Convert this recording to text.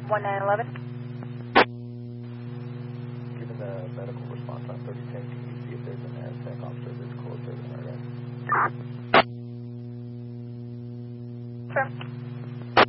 1911. Given the medical response on 3010, can you see if there's an ASTEC officer that's closer than our guy? Confirm.